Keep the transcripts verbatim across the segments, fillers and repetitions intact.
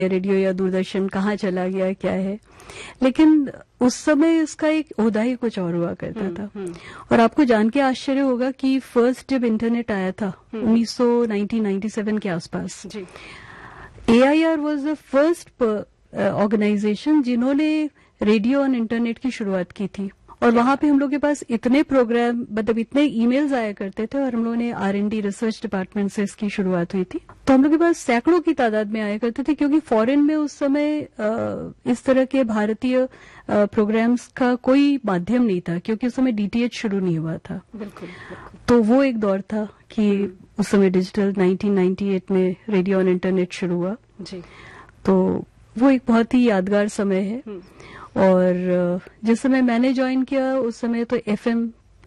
Radio या दूरदर्शन कहाँ चला गया, क्या है। लेकिन उस समय इसका एक ओहदा ही कुछ और हुआ करता था। और आपको जान के आश्चर्य होगा कि फर्स्ट जब इंटरनेट आया था उन्नीस सौ सत्तानवे के आसपास, ए I R was the first organisation जिन्होंने रेडियो और इंटरनेट की शुरुआत की थी। और वहां पे हम लोग के पास इतने प्रोग्राम, मतलब इतने ईमेल्स आया करते थे, और हम लोगों ने are and D research department से इसकी शुरुआत हुई थी। तो हम लोग के पास सैकड़ों की तादाद में आया करते थे, क्योंकि फॉरेन में उस समय इस तरह के भारतीय प्रोग्राम्स का कोई माध्यम नहीं था, क्योंकि उस समय डी टी एच शुरू नहीं हुआ था। बिल्कुल, बिल्कुल। तो वो एक दौर था कि उस समय डिजिटल नाइनटीन नाइंटी एट में रेडियो और इंटरनेट शुरू हुआ जी। तो वो एक बहुत ही यादगार समय है। और जिस समय मैंने ज्वाइन किया उस समय तो एफ एम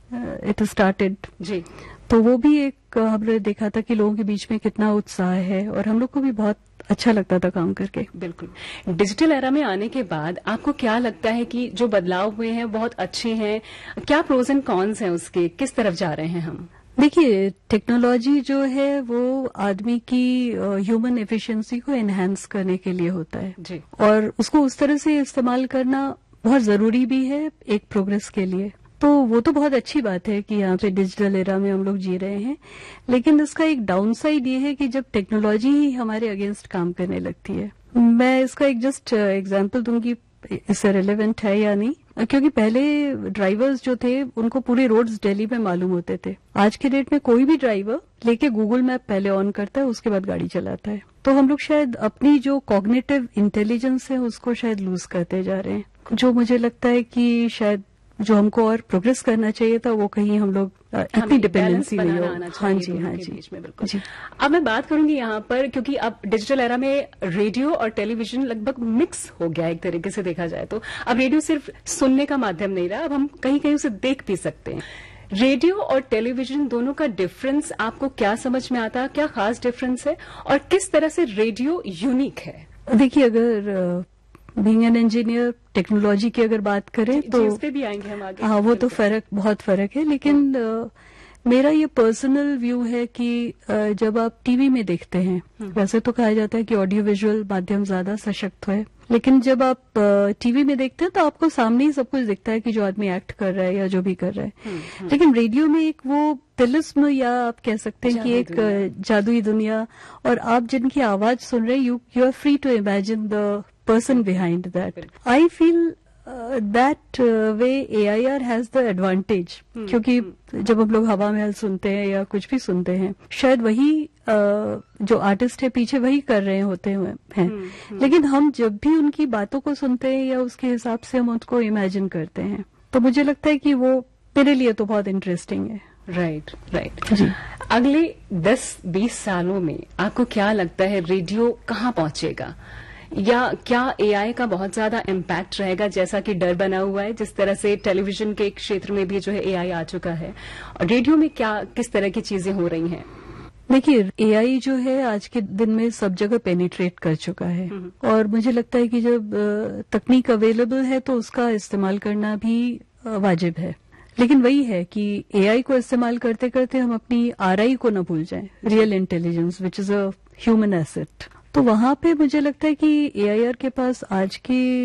इट स्टार्टेड जी। तो वो भी एक हमने देखा था कि लोगों के बीच में कितना उत्साह है, और हम लोग को भी बहुत अच्छा लगता था काम करके। बिल्कुल। डिजिटल एरा में आने के बाद आपको क्या लगता है कि जो बदलाव हुए हैं बहुत अच्छे हैं? क्या प्रोज एंड कॉन्स हैं उसके, किस तरफ जा रहे हैं हम? देखिए, टेक्नोलॉजी जो है वो आदमी की ह्यूमन एफिशिएंसी को एनहांस करने के लिए होता है जी। और उसको उस तरह से इस्तेमाल करना बहुत जरूरी भी है एक प्रोग्रेस के लिए। तो वो तो बहुत अच्छी बात है कि यहाँ पे डिजिटल एरा में हम लोग जी रहे हैं। लेकिन इसका एक डाउन साइड ये है कि जब टेक्नोलॉजी ही हमारे अगेंस्ट काम करने लगती है। मैं इसका एक जस्ट एग्जाम्पल दूंगी, इससे रिलेवेंट है या नहीं, क्योंकि पहले ड्राइवर्स जो थे उनको पूरे रोड्स दिल्ली में मालूम होते थे। आज के डेट में कोई भी ड्राइवर लेके गूगल मैप पहले ऑन करता है, उसके बाद गाड़ी चलाता है। तो हम लोग शायद अपनी जो कॉग्निटिव इंटेलिजेंस है उसको शायद लूज करते जा रहे हैं, जो मुझे लगता है कि शायद जो हमको और प्रोग्रेस करना चाहिए था वो कहीं हम लोग इतनी डिपेंडेंसी नहीं हो। हाँ जी, हाँ जी, बीच में बिल्कुल जी। अब मैं बात करूंगी यहाँ पर, क्योंकि अब डिजिटल एरा में रेडियो और टेलीविजन लगभग मिक्स हो गया एक तरीके से देखा जाए तो। अब रेडियो सिर्फ सुनने का माध्यम नहीं रहा, अब हम कहीं कहीं उसे देख भी सकते हैं। रेडियो और टेलीविजन दोनों का डिफरेंस आपको क्या समझ में आता है? क्या खास डिफरेंस है और किस तरह से रेडियो यूनिक है? देखिए, अगर बीइंग एन इंजीनियर टेक्नोलॉजी की अगर बात करें जी, तो जी, इस पे भी आएंगे हम आगे। हाँ, वो तो फर्क, बहुत फर्क है। लेकिन आ, मेरा ये पर्सनल व्यू है कि आ, जब आप टीवी में देखते हैं, वैसे तो कहा जाता है कि ऑडियो विजुअल माध्यम ज्यादा सशक्त है, लेकिन जब आप टीवी में देखते हैं तो आपको सामने ही सब कुछ दिखता है कि जो आदमी एक्ट कर रहा है या जो भी कर रहा है। लेकिन रेडियो में एक वो तिलिस्म, या आप कह सकते हैं कि एक जादुई दुनिया, और आप जिनकी आवाज सुन रहे हैं, you you are free to imagine the person behind that. I feel uh, that uh, way A I R has the advantage, hmm, क्योंकि hmm. जब हम लोग हवा महल सुनते हैं या कुछ भी सुनते हैं, शायद वही uh, जो आर्टिस्ट है पीछे वही कर रहे होते हुए हैं, hmm, hmm. लेकिन हम जब भी उनकी बातों को सुनते हैं या उसके हिसाब से हम उसको इमेजिन करते हैं, तो मुझे लगता है कि वो मेरे लिए तो बहुत इंटरेस्टिंग है। Right right, right right. अगले दस बीस सालों में आपको क्या लगता है रेडियो कहाँ पहुंचेगा, या क्या ए आई का बहुत ज्यादा इम्पैक्ट रहेगा, जैसा कि डर बना हुआ है जिस तरह से टेलीविजन के क्षेत्र में भी जो है ए आई आ चुका है, और रेडियो में क्या किस तरह की चीजें हो रही हैं? देखिए, ए आई जो है आज के दिन में सब जगह पेनिट्रेट कर चुका है, और मुझे लगता है कि जब तकनीक अवेलेबल है तो उसका इस्तेमाल करना भी वाजिब है। लेकिन वही है कि ए आई को इस्तेमाल करते करते हम अपनी आर आई को न भूल जाएं, real intelligence which is a human asset. तो वहां पे मुझे लगता है कि ए आई आर के पास आज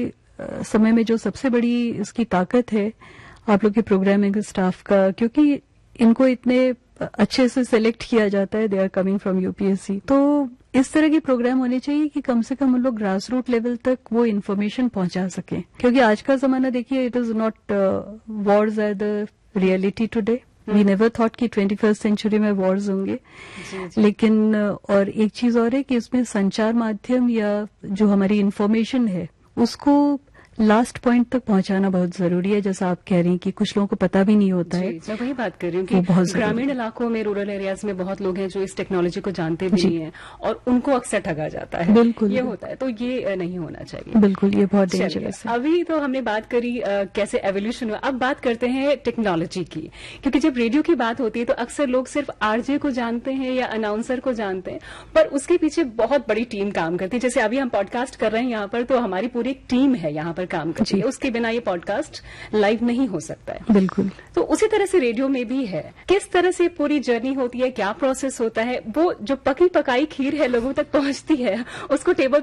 के समय में जो सबसे बड़ी इसकी ताकत है आप लोग के प्रोग्रामिंग स्टाफ का, क्योंकि इनको इतने अच्छे से सिलेक्ट किया जाता है, they are coming from U P S C. तो इस तरह के प्रोग्राम होने चाहिए कि कम से कम हम लोग ग्रास रूट लेवल तक वो इन्फॉर्मेशन पहुंचा सकें, क्योंकि आज का जमाना देखिए, it is not Wars are the reality today. We never thought कि ट्वेंटी फर्स्ट सेंचुरी में वॉर्स होंगे, लेकिन और एक चीज और है कि इसमें संचार माध्यम या जो हमारी इन्फॉर्मेशन है उसको लास्ट पॉइंट तक पहुंचाना बहुत जरूरी है। जैसा आप कह रही हैं कि कुछ लोगों को पता भी नहीं होता है। मैं वही बात कर रही हूँ कि ग्रामीण इलाकों में, रूरल एरियाज में बहुत लोग हैं जो इस टेक्नोलॉजी को जानते भी नहीं है, और उनको अक्सर ठगा जाता है। बिल्कुल, ये होता है, तो ये नहीं होना चाहिए। बिल्कुल, ये बहुत डेंजरस है। अभी तो हमने बात करी आ, कैसे एवोल्यूशन हुआ। अब बात करते हैं टेक्नोलॉजी की, क्योंकि जब रेडियो की बात होती है तो अक्सर लोग सिर्फ आरजे को जानते हैं या अनाउंसर को जानते हैं, पर उसके पीछे बहुत बड़ी टीम काम करती है। जैसे अभी हम पॉडकास्ट कर रहे हैं यहाँ पर, तो हमारी पूरी टीम है यहाँ पर काम करती है, उसके बिना ये पॉडकास्ट लाइव नहीं हो सकता है। बिल्कुल। तो उसी तरह से रेडियो में भी है, किस तरह से पूरी जर्नी होती है, क्या प्रोसेस होता है, वो जो पकी पकाई खीर है लोगों तक पहुंचती है, उसको टेबल